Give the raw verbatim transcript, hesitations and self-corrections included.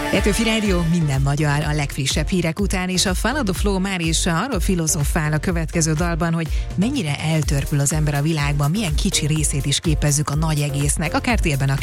Petőfi Rádió, minden magyar a legfrissebb hírek után, és a Follow the Flow már is arról filozofál a következő dalban, hogy mennyire eltörpül az ember a világban, milyen kicsi részét is képezzük a nagy egésznek, akár térben, akár